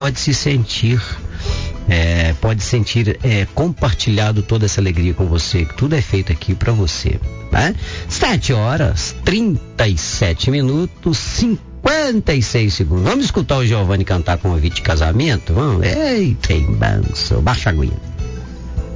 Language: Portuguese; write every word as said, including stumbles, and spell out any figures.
pode se sentir, é, pode sentir é, compartilhado toda essa alegria com você, que tudo é feito aqui para você, né? Sete horas, trinta e sete minutos, cinquenta e seis segundos. Vamos escutar o Giovanni cantar com convite de casamento? Vamos? Eita, manso, baixa a aguinha.